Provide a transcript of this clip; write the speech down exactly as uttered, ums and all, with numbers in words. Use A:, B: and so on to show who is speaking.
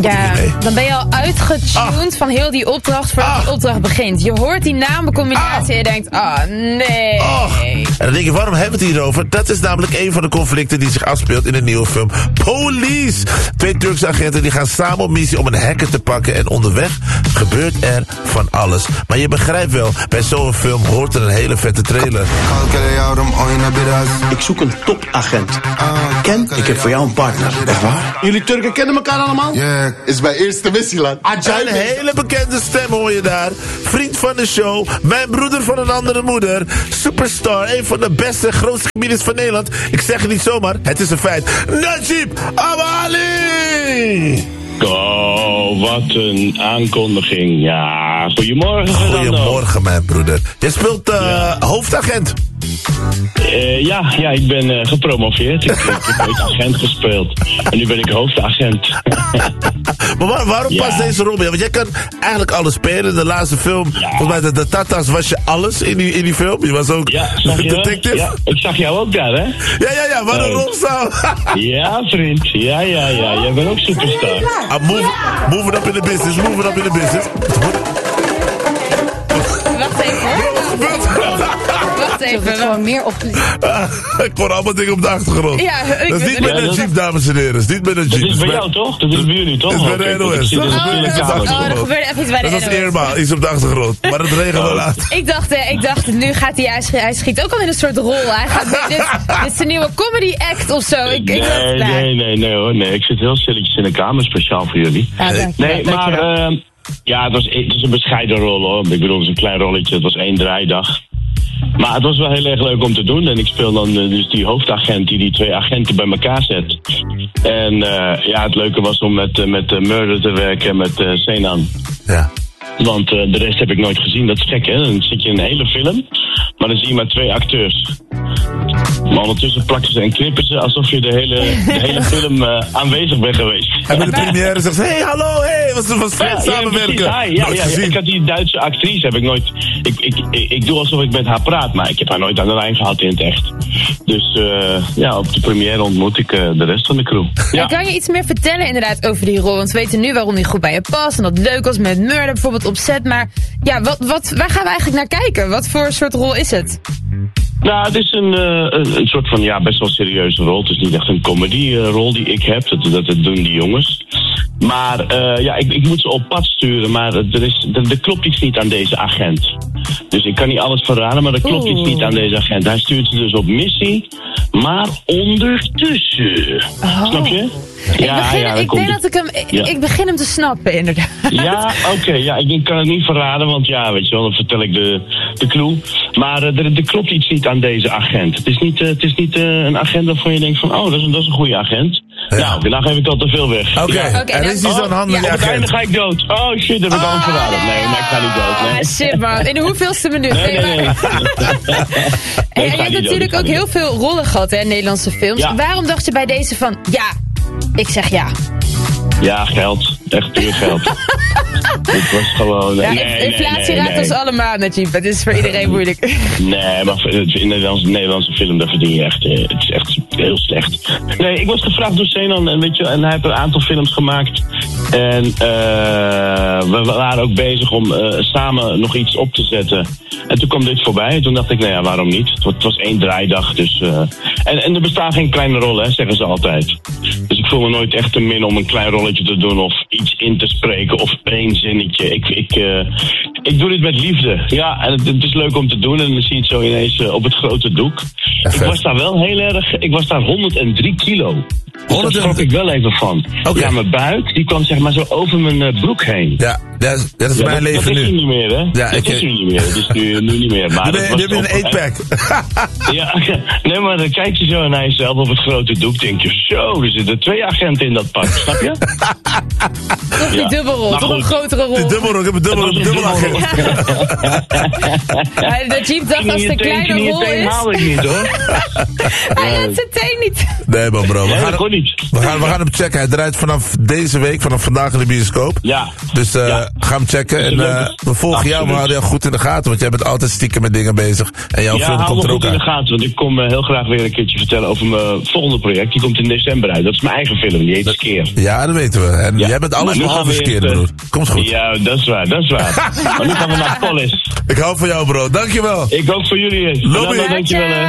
A: Ja, dan ben je al uitgetuned ah. van heel die opdracht voordat ah. die opdracht begint. Je hoort die namencombinatie ah. en je denkt, ah, oh, nee.
B: Oh. En dan denk je, waarom hebben we het hierover? Dat is namelijk een van de conflicten die zich afspeelt in de nieuwe film Police. Twee Turkse agenten die gaan samen op missie om een hacker te pakken en onderweg gebeurt er van alles. Maar je begrijpt wel, bij zo'n film hoort er een hele vette trailer.
C: Ik zoek een topagent. Ken, ik heb voor jou een partner. Echt waar? Jullie Turken kennen elkaar allemaal?
D: Ja, yeah, is mijn eerste missie, land.
B: Een hele bekende stem hoor je daar. Vriend van de show, mijn broeder van een andere moeder. Superstar, een van de beste en grootste comedians van Nederland. Ik zeg het niet zomaar, het is een feit. Najib Amali!
E: Oh, wat een aankondiging. Ja, goedemorgen.
B: Goedemorgen, mijn broeder. Jij speelt uh, ja. hoofdagent.
E: Uh, ja, ja, ik ben uh, gepromoveerd. Ik, ik heb ooit agent gespeeld. En nu ben ik hoofdagent.
B: Maar waar, waarom ja. past deze rol bij? Want jij kan eigenlijk alles spelen. De laatste film, ja. volgens mij de, de Tata's was je alles in die, in die film. Je was ook
E: ja, zag je
B: detective.
E: Ja, ik zag jou ook daar, hè?
B: Ja, ja, ja, wat een rol zou.
E: Ja, vriend. Ja, ja, ja. Jij bent ook superstar.
B: Ah, move, move it up in the business, move it up in the business.
A: Wacht even. Wacht even. Gewoon meer op.
B: Ah, ik hoor allemaal dingen op de achtergrond.
A: Ja, ik
B: dat is niet met een jeep, dames en heren. Dat is niet met een jeep.
E: Dat is bij jou, toch? Dat is bij jullie, toch?
B: Dat is bij de N O S.
A: Oh, er gebeurde even iets bij de N O S.
B: Dat is eerbaar, iets op de achtergrond. Maar het regent wel laat.
A: Ik dacht, ik dacht, nu gaat hij, hij schiet ook al in een soort rol. Hij gaat, dit, dit is een nieuwe comedy act of zo. Ik,
E: nee,
A: ik dacht,
E: nee, nee, nee hoor. Nee, ik zit heel stilletjes in de kamer, speciaal voor jullie.
A: Ja, dank,
E: nee,
A: dank
E: maar uh, ja, het was, het was een bescheiden rol hoor. Ik bedoel, het is een klein rolletje. Het was één draaidag. Maar het was wel heel erg leuk om te doen. En ik speel dan uh, dus die hoofdagent die die twee agenten bij elkaar zet. En uh, ja, het leuke was om met, uh, met uh, Murder te werken, met uh, Senan.
B: Ja.
E: Want uh, de rest heb ik nooit gezien. Dat is gek, hè? Dan zit je in een hele film, maar dan zie je maar twee acteurs. Maar ondertussen plakken ze en knippen ze alsof je de hele, de hele film uh, aanwezig bent geweest.
B: En bij de première zegt ze, hey, hallo, hey, wat was fijn ja, samenwerken.
E: Ja, ja, ja, ja, ik had die Duitse actrice, heb ik nooit... Ik, ik, ik, ik doe alsof ik met haar praat, maar ik heb haar nooit aan de lijn gehad in het echt. Dus uh, ja, op de première ontmoet ik uh, de rest van de crew. Ja.
A: Kan je iets meer vertellen inderdaad over die rol? Want we weten nu waarom die goed bij je past en dat het leuk was met Murder bijvoorbeeld op set. Maar ja, wat, wat, waar gaan we eigenlijk naar kijken? Wat voor soort rol is het?
E: Nou, het is een, uh, een, een soort van, ja, best wel serieuze rol. Het is niet echt een comedy-rol uh, die ik heb. Dat, dat, dat doen die jongens. Maar uh, ja, ik, ik moet ze op pad sturen. Maar er, is, er, er klopt iets niet aan deze agent. Dus ik kan niet alles verraden, maar er klopt Oeh. iets niet aan deze agent. Hij stuurt ze dus op missie, maar ondertussen.
A: Oh.
E: Snap je?
A: Ik,
E: ja,
A: begin,
E: ja,
A: ik denk dat ik hem... Ik, ja. ik begin hem te snappen, inderdaad.
E: Ja, oké. Okay, ja, ik kan het niet verraden, want ja, weet je wel, dan vertel ik de, de clue. Maar uh, er, er klopt iets niet aan deze agent. Het is niet, uh, het is niet uh, een agent waarvan je denkt van, oh, dat is een, dat is een goede agent. Ja. Nou, dan geef ik al te veel weg.
B: Oké, okay.
E: ja.
B: okay, er is iets aan de hand met
E: ja,
B: die agent.
E: Op het einde ga ik dood. Oh shit, heb ik al verraden. Nee, nee, ik ga niet dood. Nee.
A: Shit man, in de hoeveelste minuut?
E: Nee, nee, nee. nee.
A: En je hebt natuurlijk ook heel veel rollen gehad hè, in Nederlandse films. Ja. Waarom dacht je bij deze van, ja, ik zeg ja?
E: Ja, geld. Echt puur geld. Het was gewoon...
A: Ja,
E: nee,
A: inflatie
E: nee, nee,
A: raakt ons
E: nee.
A: allemaal, Najib. Het is voor iedereen moeilijk.
E: Nee, maar in de Nederlandse, Nederlandse film, daar verdien je echt... Het is echt heel slecht. Nee, ik was gevraagd door Senan en, weet je, en hij heeft een aantal films gemaakt. En uh, we waren ook bezig om uh, samen nog iets op te zetten. En toen kwam dit voorbij. En toen dacht ik, nou ja, waarom niet? Het was, het was één draaidag, dus... Uh, en, en er bestaan geen kleine rollen, hè, zeggen ze altijd. Dus ik voel me nooit echt te min om een klein rolletje te doen of iets in te spreken of één zinnetje. Ik, ik, uh, ik doe dit met liefde. Ja, en het, het is leuk om te doen en dan zie je het zo ineens uh, op het grote doek. Ik was daar wel heel erg... Ik was daar honderddrie kilo. Dus daar schrok ik wel even van. Okay. Ja, mijn buik, die kwam zeg maar zo over mijn uh, broek heen.
B: Ja, dat is, dat is
E: ja,
B: mijn
E: dat,
B: leven
E: dat
B: nu.
E: Dat is nu niet meer, hè?
B: Ja,
E: dat
B: ik,
E: is nu niet meer. Dat is nu, nu niet meer. Maar
B: nu heb je een eight-pack.
E: Ja, nee, maar dan kijk je zo naar jezelf op het grote doek. Denk je, zo, er zitten twee agenten in dat pak. Snap je?
A: Toch die ja. dubbelrol, toch een grotere rol.
B: Die dubbelrol, ik heb een dubbel, een dubbel agent.
A: Ja, de Jeep dacht als de kleine rol is...
E: haal ik niet, hoor.
A: Hij laat zijn teen niet.
B: Nee, man, bro. We,
E: nee,
B: gaan,
E: dat kon niet.
B: We, gaan, we gaan hem checken. Hij draait vanaf deze week, vanaf vandaag in de bioscoop.
E: Ja.
B: Dus uh,
E: ja.
B: ga ga hem checken. En uh, we volgen jou, we houden jou goed in de gaten. Want jij bent altijd stiekem met dingen bezig. En jouw
E: ja,
B: film komt er ook uit.
E: Ja, hou me goed in de gaten. Want ik kom uh, heel graag weer een keertje vertellen over mijn volgende project. Die komt in december uit. Dat is mijn eigen film. Die heet Skeer.
B: Ja, dat weten we. En
E: ja.
B: jij bent alles behalve Skeer, broer. Komt goed.
E: Ja, dat is waar. Dat is waar. Maar nu gaan we naar Polis.
B: Ik hou van jou, bro. Dankjewel.
E: Ik ook voor jullie.
B: Lobby.
E: Dankjewel.